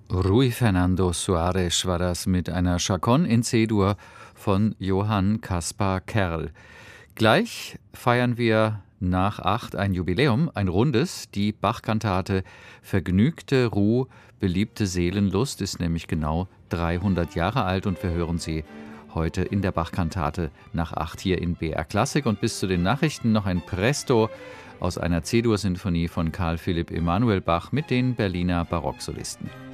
Rui Fernando Soares war das mit einer Chaconne in C-Dur von Johann Caspar Kerl. Gleich feiern wir nach 8 ein Jubiläum, ein rundes. Die Bach-Kantate Vergnügte Ruh, beliebte Seelenlust ist nämlich genau 300 Jahre alt und wir hören sie heute in der Bach-Kantate nach 8 hier in BR Klassik. Und bis zu den Nachrichten noch ein Presto aus einer C-Dur-Sinfonie von Carl Philipp Emanuel Bach mit den Berliner Barocksolisten.